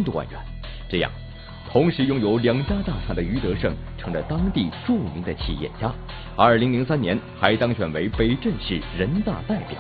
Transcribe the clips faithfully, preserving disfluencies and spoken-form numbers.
多万元。这样，同时拥有两家大厂的余德胜成了当地著名的企业家。二零零三年还当选为北镇市人大代表。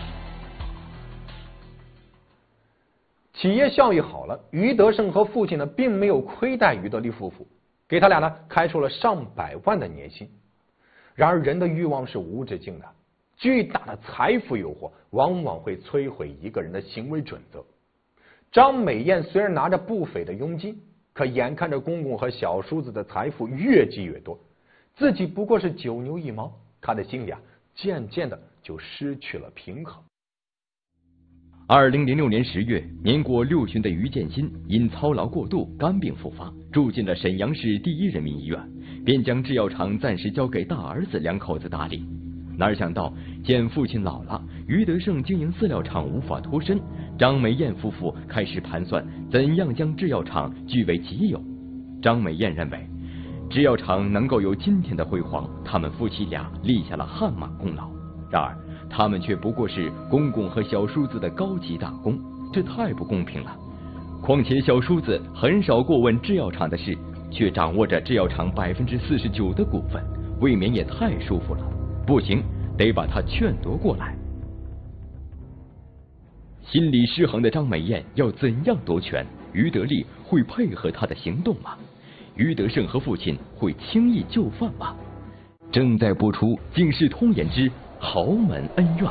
企业效益好了，余德胜和父亲呢，并没有亏待余德利夫妇，给他俩呢开出了上百万的年薪。然而，人的欲望是无止境的，巨大的财富诱惑往往会摧毁一个人的行为准则。张美燕虽然拿着不菲的佣金，可眼看着公公和小叔子的财富越积越多，自己不过是九牛一毛，她的心里啊，渐渐的就失去了平衡。 二零零六年十月，年过六旬的于建新因操劳过度，肝病复发，住进了沈阳市第一人民医院，便将制药厂暂时交给大儿子两口子打理。哪想到见父亲老了，余德胜经营饲料厂无法脱身，张美燕夫妇开始盘算怎样将制药厂据为己有。张美燕认为，制药厂能够有今天的辉煌，他们夫妻俩立下了汗马功劳。然而他们却不过是公公和小叔子的高级打工，这太不公平了。况且小叔子很少过问制药厂的事，却掌握着制药厂百分之四十九的股份，未免也太舒服了。不行，得把他劝夺过来。心理失衡的张美燕要怎样夺权？余德利会配合他的行动吗？余德胜和父亲会轻易就范吗？正在播出《警世通言之豪门恩怨》。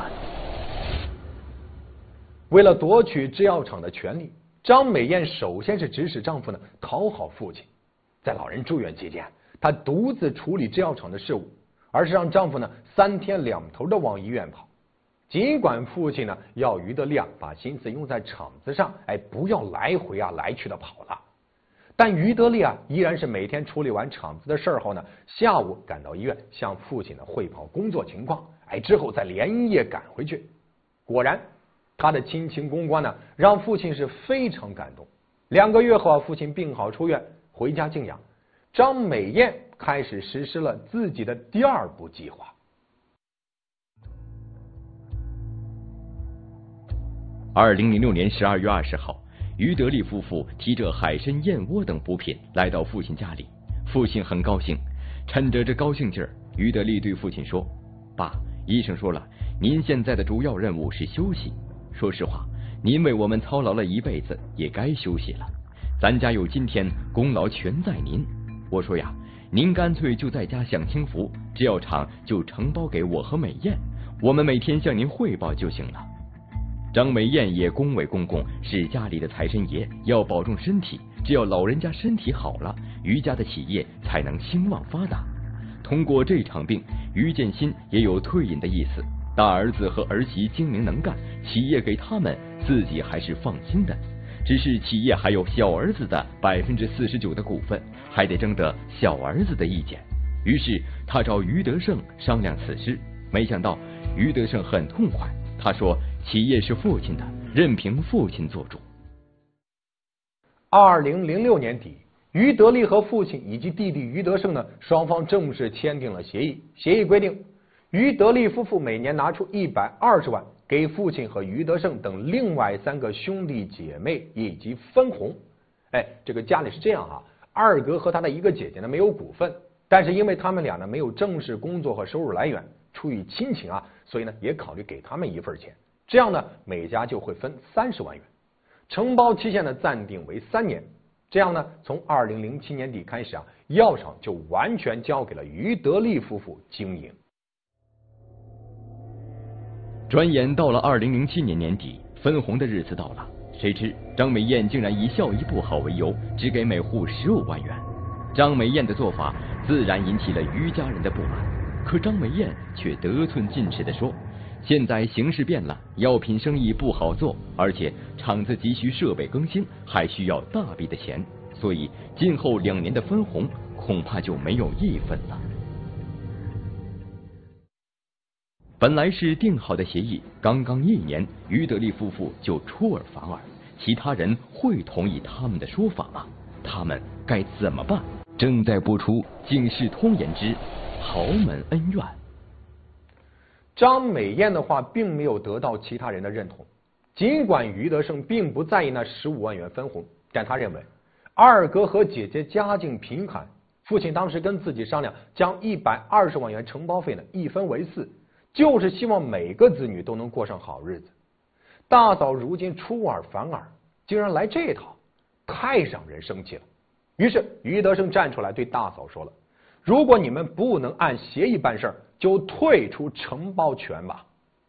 为了夺取制药厂的权利，张美燕首先是指使丈夫呢讨好父亲。在老人住院期间，她独自处理制药厂的事务，而是让丈夫呢三天两头的往医院跑。尽管父亲呢要余德利啊把心思用在厂子上，哎，不要来回啊来去的跑了，但余德利啊依然是每天处理完厂子的事后呢，下午赶到医院向父亲呢汇报工作情况，哎，之后再连夜赶回去。果然，他的亲情公关呢让父亲是非常感动。两个月后啊，父亲病好出院，回家静养。张美燕开始实施了自己的第二步计划。 二零零六年十二月二十号，余德利夫妇提着海参、燕窝等补品来到父亲家里。父亲很高兴，趁着这高兴劲儿，余德利对父亲说：“爸，医生说了，您现在的主要任务是休息。说实话，您为我们操劳了一辈子，也该休息了。咱家有今天，功劳全在您。我说呀，您干脆就在家享清福，制药厂就承包给我和美燕，我们每天向您汇报就行了。”张美燕也恭维公公是家里的财神爷，要保重身体，只要老人家身体好了，余家的企业才能兴旺发达。通过这场病，于建新也有退隐的意思。大儿子和儿媳精明能干，企业给他们，自己还是放心的。只是企业还有小儿子的百分之四十九的股份，还得征得小儿子的意见。于是他找余德胜商量此事，没想到余德胜很痛快，他说企业是父亲的，任凭父亲做主。 二零零六年底，余德利和父亲以及弟弟余德胜呢，双方正式签订了协议。协议规定，余德利夫妇每年拿出一百二十万给父亲和余德胜等另外三个兄弟姐妹以及分红。哎，这个家里是这样哈，二哥和他的一个姐姐呢没有股份，但是因为他们俩呢没有正式工作和收入来源，出于亲情啊，所以呢也考虑给他们一份钱。这样呢，每家就会分三十万元，承包期限呢暂定为三年。这样呢，从二零零七年底开始啊，药厂就完全交给了余德利夫妇经营。 转眼到了二零零七年年底，分红的日子到了，谁知张美燕竟然以效益不好为由，只给每户十五万元。张美燕的做法自然引起了余家人的不满，可张美燕却得寸进尺地说，现在形势变了，药品生意不好做，而且厂子急需设备更新，还需要大笔的钱，所以今后两年的分红恐怕就没有一分了。本来是定好的协议，刚刚一年，余德利夫妇就出尔反尔，其他人会同意他们的说法吗？他们该怎么办？正在播出《警世通言之豪门恩怨》。 张美燕的话并没有得到其他人的认同，尽管余德胜并不在意那十五万元分红， 但他认为二哥和姐姐家境贫寒，父亲当时跟自己商量，将一百二十万元承包费呢一分为四，就是希望每个子女都能过上好日子。大嫂如今出尔反尔，竟然来这套，太让人生气了。于是于德胜站出来对大嫂说了：“如果你们不能按协议办事，就退出承包权吧。”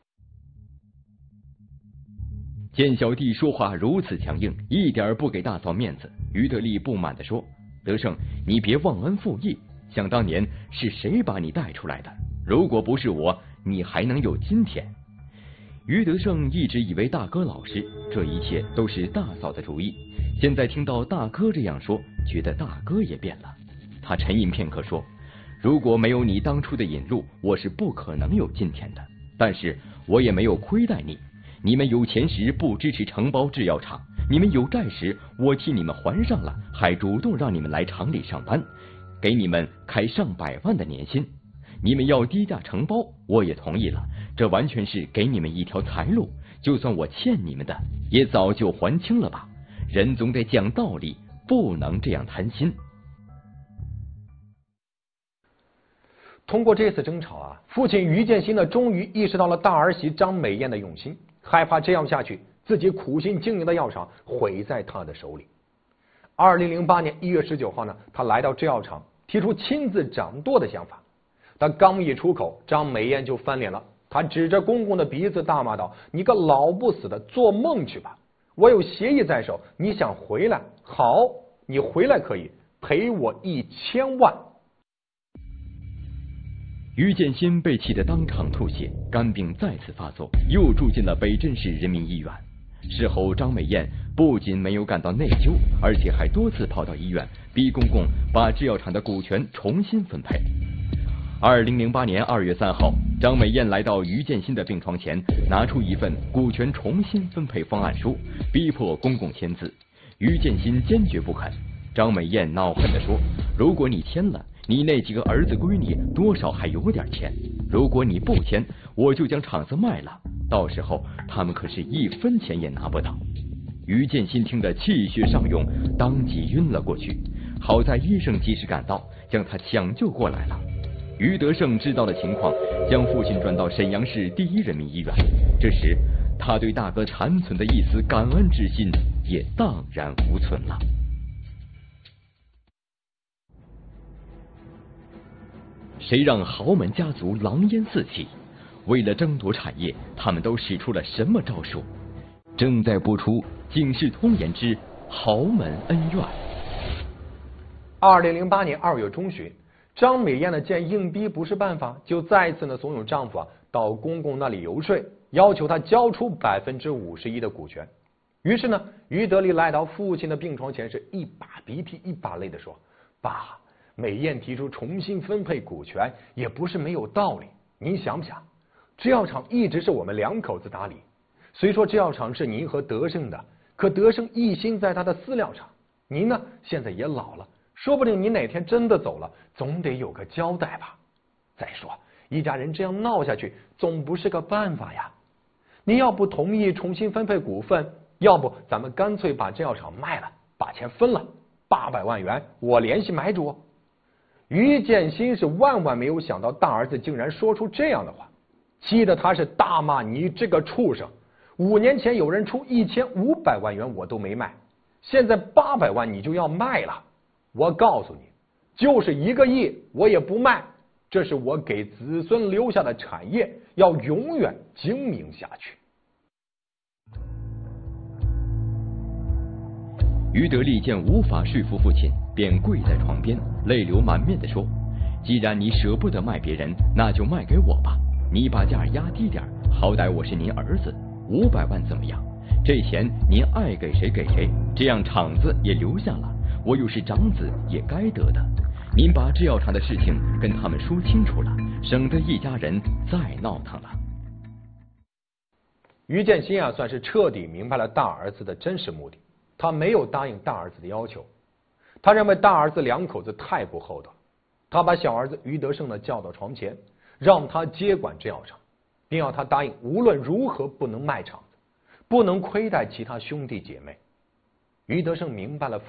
见小弟说话如此强硬，一点不给大嫂面子，于德利不满地说：“德胜，你别忘恩负义，想当年是谁把你带出来的？如果不是我，你还能有今天？”于德胜一直以为大哥老实，这一切都是大嫂的主意。现在听到大哥这样说，觉得大哥也变了。他沉吟片刻说：“如果没有你当初的引路，我是不可能有今天的。但是我也没有亏待你。你们有钱时不支持承包制药厂，你们有债时我替你们还上了，还主动让你们来厂里上班，给你们开上百万的年薪。你们要低价承包，我也同意了，这完全是给你们一条财路。就算我欠你们的，也早就还清了吧。人总得讲道理，不能这样贪心。” 通过这次争吵啊，父亲于建新呢，终于意识到了大儿媳张美艳的用心，害怕这样下去，自己苦心经营的药厂毁在他的手里。二零零八年一月十九号呢，他来到制药厂，提出亲自掌舵的想法。他刚一出口，张美艳就翻脸了，他指着公公的鼻子大骂道：“你个老不死的，做梦去吧！我有协议在手，你想回来？好，你回来可以赔我一千万。” 于建新被气得当场吐血，肝病再次发作，又住进了北镇市人民医院。事后，张美艳不仅没有感到内疚，而且还多次跑到医院逼公公把制药厂的股权重新分配。二零零八年二月三号，张美艳来到于建新的病床前，拿出一份股权重新分配方案书，逼迫公公签字。于建新坚决不肯。张美艳恼恨地说：“如果你签了，你那几个儿子闺女多少还有点钱；如果你不签，我就将厂子卖了，到时候他们可是一分钱也拿不到。”于建新听得气血上涌，当即晕了过去。好在医生及时赶到，将他抢救过来了。于德胜知道了情况，将父亲转到沈阳市第一人民医院。这时，他对大哥残存的一丝感恩之心也荡然无存了。谁让豪门家族狼烟四起？为了争夺产业，他们都使出了什么招数？正在播出《警世通言之豪门恩怨》。 二零零八年二月中旬，张美艳呢见硬逼不是办法，就再次呢怂恿丈夫啊到公公那里游说，要求他交出百分之五十一的股权。于是呢，于德利来到父亲的病床前，是一把鼻涕一把泪的说：“爸，美艳提出重新分配股权也不是没有道理。您想不想，制药厂一直是我们两口子打理。虽说制药厂是您和德胜的，可德胜一心在他的饲料厂。您呢，现在也老了，说不定你哪天真的走了，总得有个交代吧。再说，一家人这样闹下去，总不是个办法呀。您要不同意重新分配股份，要不咱们干脆把制药厂卖了，把钱分了，八百万元我联系买主。”于建新是万万没有想到大儿子竟然说出这样的话，气得他是大骂：“你这个畜生！五年前有人出一千五百万元我都没卖，现在八百万你就要卖了？我告诉你，就是一个亿我也不卖，这是我给子孙留下的产业，要永远经营下去。” 于德利见无法说服父亲，便跪在床边，泪流满面地说：“既然你舍不得卖别人，那就卖给我吧。你把价压低点，好歹我是您儿子，五百万怎么样？这钱您爱给谁给谁，这样厂子也留下了，我又是长子，也该得的。您把制药厂的事情跟他们说清楚了，省得一家人再闹腾了。” 于建新啊，算是彻底明白了大儿子的真实目的。他没有答应大儿子的要求，他认为大儿子两口子太不厚道。他把小儿子于德胜呢叫到床前，让他接管制药厂，并要他答应无论如何不能卖厂子，不能亏待其他兄弟姐妹。 于德胜明白了